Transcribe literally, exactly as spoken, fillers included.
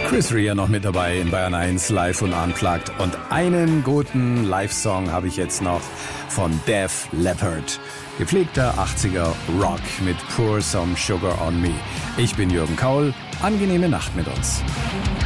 Chris Rea noch mit dabei in Bayern eins Live und Unplugged. Und einen guten Live-Song habe ich jetzt noch von Def Leppard. Gepflegter achtziger Rock mit Pour Some Sugar on Me. Ich bin Jürgen Kaul. Angenehme Nacht mit uns.